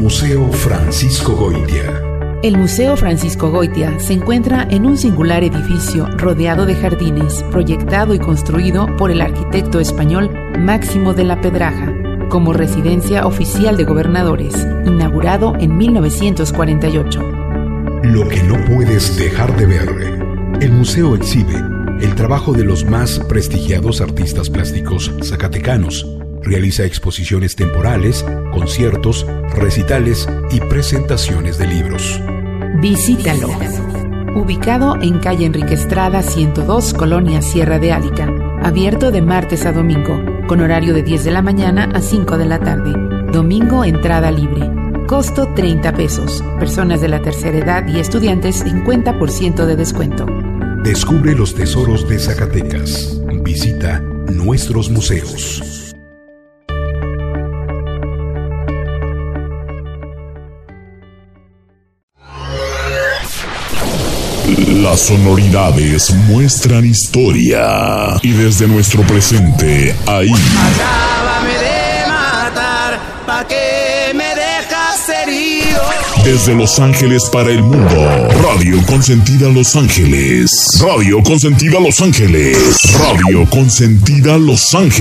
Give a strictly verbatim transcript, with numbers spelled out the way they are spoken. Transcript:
Museo Francisco Goitia. El Museo Francisco Goitia se encuentra en un singular edificio rodeado de jardines, proyectado y construido por el arquitecto español Máximo de la Pedraja, como residencia oficial de gobernadores, inaugurado en mil novecientos cuarenta y ocho. Lo que no puedes dejar de ver. El museo exhibe el trabajo de los más prestigiados artistas plásticos zacatecanos. Realiza exposiciones temporales, conciertos, recitales y presentaciones de libros. Visítalo. Ubicado en calle Enrique Estrada ciento dos, Colonia Sierra de Álica. Abierto de martes a domingo, con horario de diez de la mañana a cinco de la tarde. Domingo, entrada libre. Costo treinta pesos. Personas de la tercera edad y estudiantes cincuenta por ciento de descuento. Descubre los tesoros de Zacatecas. Visita nuestros museos. Las sonoridades muestran historia y desde nuestro presente, ahí. Acábame de matar, pa' que me dejas herido. Desde Los Ángeles para el mundo, Radio Consentida Los Ángeles. Radio Consentida Los Ángeles. Radio Consentida Los Ángeles.